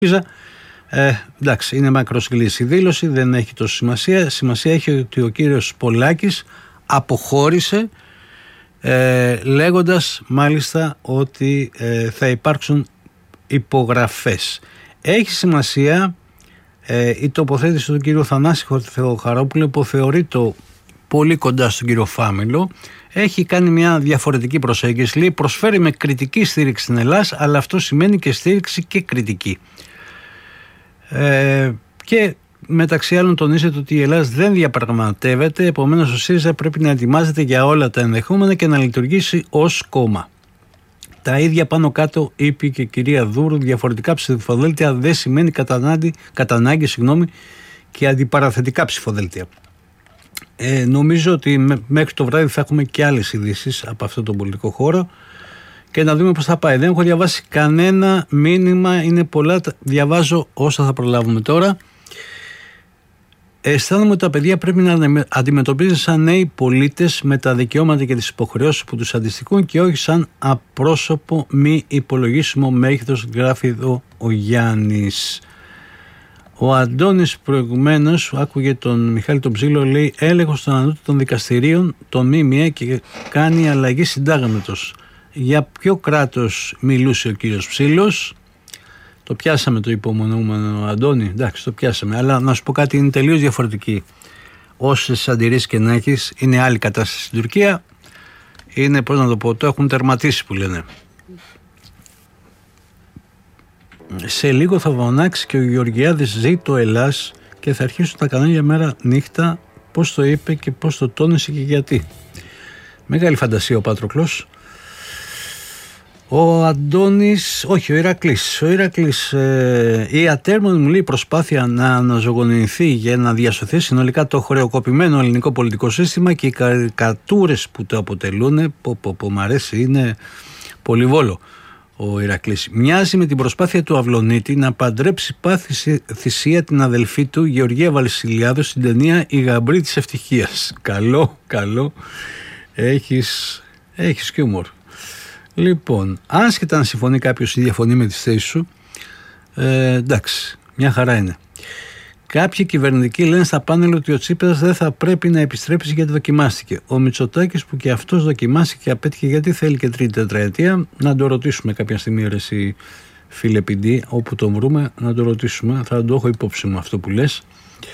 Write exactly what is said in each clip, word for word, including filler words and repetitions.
Ε, εντάξει, είναι μακροσκληρής η δήλωση, δεν έχει τόσο σημασία. Σημασία έχει ότι ο κύριος Πολάκης αποχώρησε ε, λέγοντας μάλιστα ότι ε, θα υπάρξουν υπογραφές. Έχει σημασία ε, η τοποθέτηση του κύριου Θανάση Θεοχαρόπουλου, που θεωρεί το πολύ κοντά στον κύριο Φάμιλο. Έχει κάνει μια διαφορετική προσέγγιση. Λέει, προσφέρει με κριτική στήριξη στην Ελλάδα, αλλά αυτό σημαίνει και στήριξη και κριτική. Ε, και μεταξύ άλλων τονίζεται ότι η Ελλάδα δεν διαπραγματεύεται, επομένως ο ΣΥΡΙΖΑ πρέπει να ετοιμάζεται για όλα τα ενδεχόμενα και να λειτουργήσει ως κόμμα. Τα ίδια πάνω κάτω είπε και η κυρία Δούρου, διαφορετικά ψηφοδέλτια δεν σημαίνει κατά ανάγκη, κατά ανάγκη συγγνώμη, και αντιπαραθετικά ψηφοδέλτια. Ε, νομίζω ότι μέχρι το βράδυ θα έχουμε και άλλες ειδήσεις από αυτό τον πολιτικό χώρο και να δούμε πώς θα πάει. Δεν έχω διαβάσει κανένα μήνυμα, είναι πολλά, διαβάζω όσα θα προλάβουμε τώρα. Αισθάνομαι ότι τα παιδιά πρέπει να αντιμετωπίζουν σαν νέοι πολίτες με τα δικαιώματα και τις υποχρεώσεις που τους αντιστοιχούν και όχι σαν απρόσωπο μη υπολογίσιμο μέγεθος, γράφει εδώ ο Γιάννης. Ο Αντώνης προηγουμένως άκουγε τον Μιχάλη τον Ψήλο, λέει, έλεγχο στον ανώτατο των δικαστηρίων, το ΜΜΕ, και κάνει αλλαγή συντάγματος. Για ποιο κράτος μιλούσε ο κύριος Ψήλος? Το πιάσαμε το υπομονούμενο, Αντώνη, εντάξει, το πιάσαμε, αλλά να σου πω κάτι, είναι τελείως διαφορετική. Όσες αντιρρήσεις και να έχεις, είναι άλλη κατάσταση στην Τουρκία, είναι, πώς να το πω, το έχουν τερματίσει που λένε. Σε λίγο θα βονάξει και ο Γεωργιάδης ζει το Ελλάς και θα αρχίσουν τα κανάλια μέρα νύχτα, πώς το είπε και πώς το τόνισε και γιατί. Μεγάλη φαντασία ο Πάτροκλος. Ο Αντώνης, όχι ο Ηρακλής, ο Ηρακλής ε, η ατέρμονη μου λέει προσπάθεια να αναζωογονηθεί για να διασωθεί συνολικά το χρεοκοπημένο ελληνικό πολιτικό σύστημα και οι καρικατούρες που το αποτελούν, πω πω πω μ' αρέσει, είναι πολυβόλο ο Ηρακλής. Μοιάζει με την προσπάθεια του Αυλονίτη να παντρέψει πάθη θυσία την αδελφή του Γεωργία Βασιλιάδου στην ταινία «Η γαμπρή της ευτυχίας». Καλό, καλό, έχεις, έχεις χιούμορ. Λοιπόν, άσχετα αν συμφωνεί κάποιος ή διαφωνεί με τις θέσεις σου, ε, εντάξει, μια χαρά είναι. Κάποιοι κυβερνητικοί λένε στα πάνελ ότι ο Τσίπρας δεν θα πρέπει να επιστρέψει γιατί δοκιμάστηκε. Ο Μητσοτάκης που και αυτός δοκιμάστηκε και απέτυχε, γιατί θέλει και τρίτη τετραετία. Να το ρωτήσουμε κάποια στιγμή, ρε εσύ φίλε Πιντή, όπου τον βρούμε, να το ρωτήσουμε. Θα το έχω υπόψη μου αυτό που λες.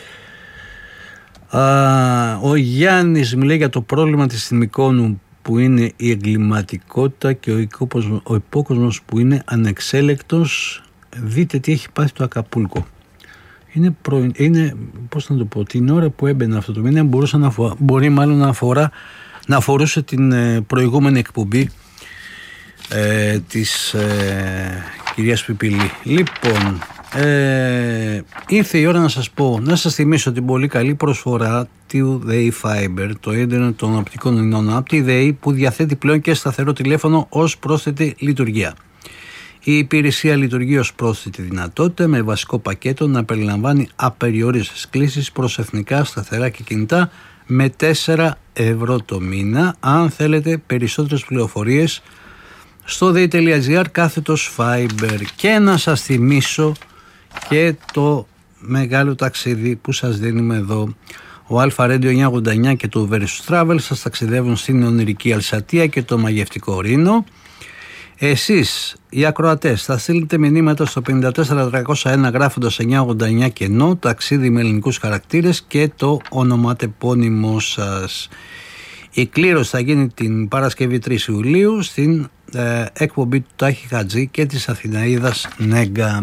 Α, ο Γιάννης μιλάει για το πρόβλημα της Θυμικόνου, που είναι η εγκληματικότητα, και ο υπόκοσμος, ο υπόκοσμος που είναι ανεξέλεκτος. Δείτε τι έχει πάθει το Ακαπούλκο. Είναι, προ, είναι, πώς να το πω, την ώρα που έμπαινε αυτό το μήνα μπορούσε να αφορά, μπορεί μάλλον να, αφορά, να αφορούσε την ε, προηγούμενη εκπομπή ε, της ε, κυρίας Πιπηλή. Λοιπόν, ε, ήρθε η ώρα να σας πω, να σας θυμίσω την πολύ καλή προσφορά του ΔΕΗ Fiber, το ίντερνετ των οπτικών ινών από τη ΔΕΗ, που διαθέτει πλέον και σταθερό τηλέφωνο ως πρόσθετη λειτουργία. Η υπηρεσία λειτουργεί ως πρόσθετη δυνατότητα με βασικό πακέτο να περιλαμβάνει απεριόριστες κλήσεις προς εθνικά, σταθερά και κινητά με τέσσερα ευρώ το μήνα. Αν θέλετε περισσότερες πληροφορίες, στο dei.gr κάθετος Fiber. Και να σας θυμίσω και το μεγάλο ταξίδι που σας δίνουμε εδώ. Ο Αλφα Radio εννιακόσια ογδόντα εννιά και το Versus Travel σας ταξιδεύουν στην ονειρική Αλσατία και το μαγευτικό Ρήνο. Εσείς οι ακροατές θα στείλετε μηνύματα στο πέντε τέσσερα τριακόσια ένα γράφοντας εννιακόσια ογδόντα εννιά κενό, ταξίδι με ελληνικούς χαρακτήρες και το ονοματεπώνυμό σας. Η κλήρωση θα γίνει την Παρασκευή τρεις Ιουλίου στην ε, εκπομπή του Τάχη Χατζή και της Αθηναίδας Νέγκα.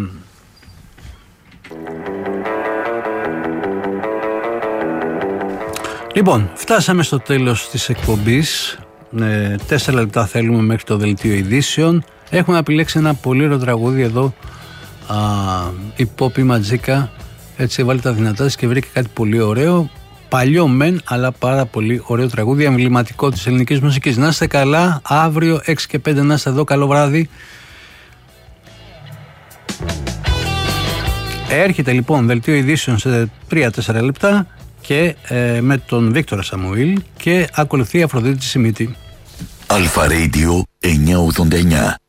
Λοιπόν, φτάσαμε στο τέλος της εκπομπής. Ε, τέσσερα λεπτά θέλουμε μέχρι το δελτίο ειδήσεων. Έχουμε επιλέξει ένα πολύ ωραίο τραγούδι εδώ, α, η Πόπη Ματζίκα. Έτσι έβαλε τα δυνατά της και βρήκε κάτι πολύ ωραίο. Παλιό μεν, αλλά πάρα πολύ ωραίο τραγούδι, εμβληματικό της ελληνικής μουσικής. Να είστε καλά, αύριο έξι και πέντε να είστε εδώ. Καλό βράδυ. Έρχεται λοιπόν δελτίο ειδήσεων σε τρία τέσσερα λεπτά και ε, με τον Βίκτορα Σαμουήλ, και ακολουθεί η Αφροδίτη Σιμίτη. Αλφα Radio εννιακόσια ογδόντα εννιά.